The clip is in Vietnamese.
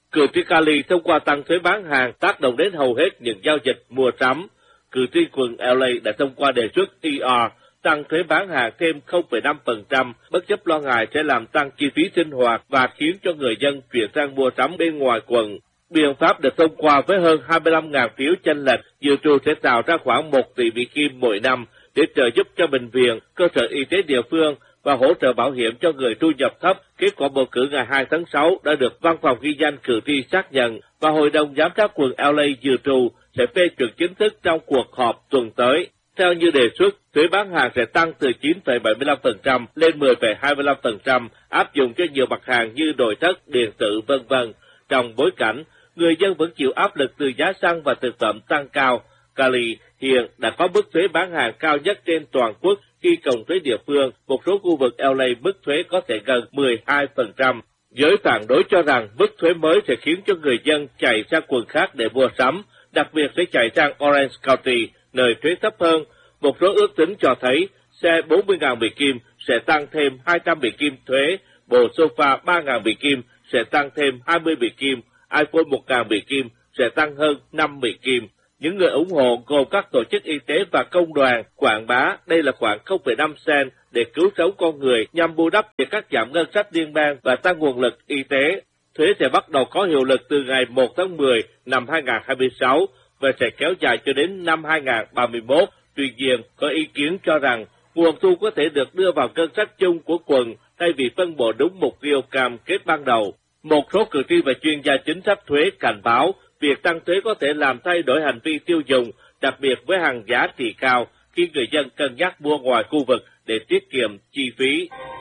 Cử tri Cali thông qua tăng thuế bán hàng tác động đến hầu hết những giao dịch mua sắm. Cử tri quận LA đã thông qua đề xuất tăng thuế bán hàng thêm 0,5%, bất chấp lo ngại sẽ làm tăng chi phí sinh hoạt và khiến cho người dân chuyển sang mua sắm bên ngoài quận. Biện pháp được thông qua với hơn 25.000 phiếu chênh lệch, dự trù sẽ tạo ra khoảng 1 tỷ Mỹ Kim mỗi năm để trợ giúp cho bệnh viện, cơ sở y tế địa phương và hỗ trợ bảo hiểm cho người thu nhập thấp. Kết quả bầu cử ngày 2 tháng 6 đã được Văn phòng ghi danh cử tri xác nhận và Hội đồng Giám sát quận LA dự trù sẽ phê chuẩn chính thức trong cuộc họp tuần tới. Theo như đề xuất, thuế bán hàng sẽ tăng từ 9,75% lên 10,25%, áp dụng cho nhiều mặt hàng như nội thất, điện tử, v.v. Trong bối cảnh, người dân vẫn chịu áp lực từ giá xăng và thực phẩm tăng cao. Cali hiện đã có mức thuế bán hàng cao nhất trên toàn quốc khi cộng thuế địa phương, một số khu vực LA mức thuế có thể gần 12%. Giới phản đối cho rằng mức thuế mới sẽ khiến cho người dân chạy sang quận khác để mua sắm, đặc biệt sẽ chạy sang Orange County, nơi thuế thấp hơn. Một số ước tính cho thấy xe 40.000 Mỹ Kim sẽ tăng thêm 200 Mỹ Kim thuế, bộ sofa 3.000 Mỹ Kim sẽ tăng thêm 20 Mỹ Kim, iPhone 1.000 Mỹ Kim sẽ tăng hơn 5 Mỹ Kim. Những người ủng hộ gồm các tổ chức y tế và công đoàn quảng bá đây là khoảng 0,5 cent để cứu sống con người nhằm bù đắp để cắt giảm ngân sách liên bang và tăng nguồn lực y tế. Thuế sẽ bắt đầu có hiệu lực từ ngày 1 tháng 10 năm 2026 và sẽ kéo dài cho đến năm 2031. Tuy nhiên, có ý kiến cho rằng nguồn thu có thể được đưa vào ngân sách chung của quận thay vì phân bổ đúng mục tiêu cam kết ban đầu. Một số cử tri và chuyên gia chính sách thuế cảnh báo việc tăng thuế có thể làm thay đổi hành vi tiêu dùng, đặc biệt với hàng giá trị cao khi người dân cân nhắc mua ngoài khu vực để tiết kiệm chi phí.